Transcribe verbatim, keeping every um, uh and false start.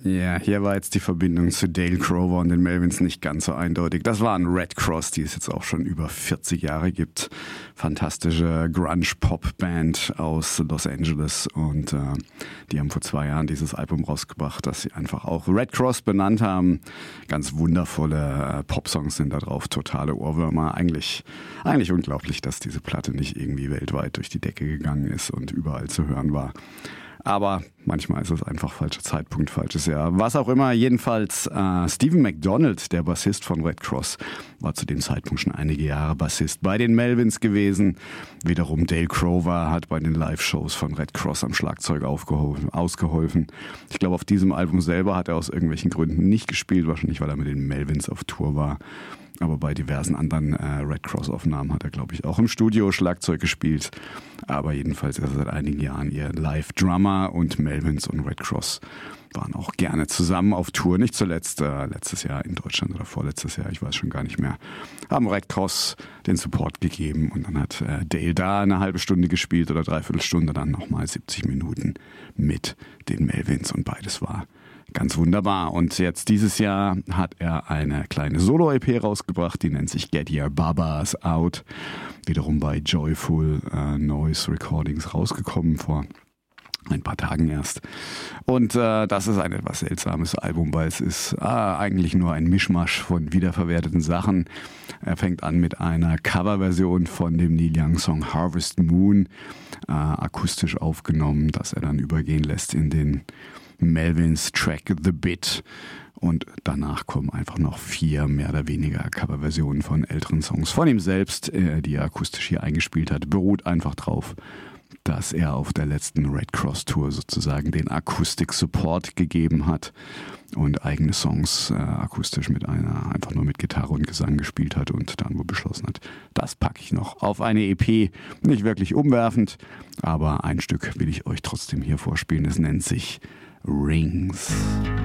Ja, hier war jetzt die Verbindung zu Dale Crover und den Melvins nicht ganz so eindeutig. Das waren Red Cross, die es jetzt auch schon über vierzig Jahre gibt. Fantastische Grunge-Pop-Band aus Los Angeles und äh, die haben vor zwei Jahren dieses Album rausgebracht, das sie einfach auch Red Cross benannt haben. Ganz wundervolle äh, Pop-Songs sind da drauf, totale Ohrwürmer. Eigentlich, eigentlich unglaublich, dass diese Platte nicht irgendwie weltweit durch die Decke gegangen ist und überall zu hören war. Aber manchmal ist es einfach falscher Zeitpunkt, falsches Jahr. Was auch immer, jedenfalls äh, Stephen McDonald, der Bassist von Red Cross, war zu dem Zeitpunkt schon einige Jahre Bassist bei den Melvins gewesen. Wiederum Dale Crover hat bei den Live-Shows von Red Cross am Schlagzeug aufgeholfen, ausgeholfen. Ich glaube, auf diesem Album selber hat er aus irgendwelchen Gründen nicht gespielt, wahrscheinlich weil er mit den Melvins auf Tour war. Aber bei diversen anderen äh, Red Cross-Aufnahmen hat er, glaube ich, auch im Studio Schlagzeug gespielt. Aber jedenfalls ist er seit einigen Jahren ihr Live-Drummer und Melvins und Red Cross waren auch gerne zusammen auf Tour. Nicht zuletzt äh, letztes Jahr in Deutschland oder vorletztes Jahr, ich weiß schon gar nicht mehr, haben Red Cross den Support gegeben und dann hat äh, Dale da eine halbe Stunde gespielt oder dreiviertel Stunde, dann nochmal siebzig Minuten mit den Melvins und beides war ganz wunderbar. Und jetzt dieses Jahr hat er eine kleine Solo-E P rausgebracht, die nennt sich Get Your Babas Out. Wiederum bei Joyful äh, Noise Recordings rausgekommen vor ein paar Tagen erst. Und äh, das ist ein etwas seltsames Album, weil es ist äh, eigentlich nur ein Mischmasch von wiederverwerteten Sachen. Er fängt an mit einer Coverversion von dem Neil Young-Song Harvest Moon, äh, akustisch aufgenommen, das er dann übergehen lässt in den Melvins Track The Bit. Und danach kommen einfach noch vier mehr oder weniger Coverversionen von älteren Songs von ihm selbst, äh, die er akustisch hier eingespielt hat. Beruht einfach drauf, dass er auf der letzten Red Cross Tour sozusagen den Akustik-Support gegeben hat und eigene Songs äh, akustisch mit einer, einfach nur mit Gitarre und Gesang gespielt hat und dann wohl beschlossen hat, das packe ich noch auf eine E P. Nicht wirklich umwerfend, aber ein Stück will ich euch trotzdem hier vorspielen. Es nennt sich Rings.